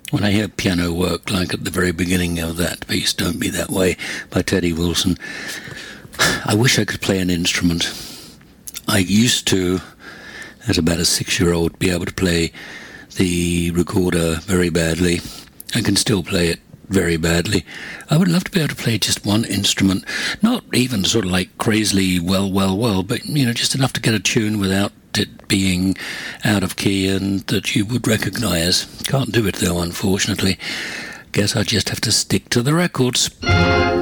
When I hear piano work, like at the very beginning of that piece, Don't Be That Way, by Teddy Wilson, I wish I could play an instrument. I used to, as about a 6-year-old, be able to play the recorder very badly. I can still play it very badly. I would love to be able to play just one instrument, not even sort of like crazily well, but, just enough to get a tune without it being out of key and that you would recognise. Can't do it though, unfortunately. Guess I just have to stick to the records.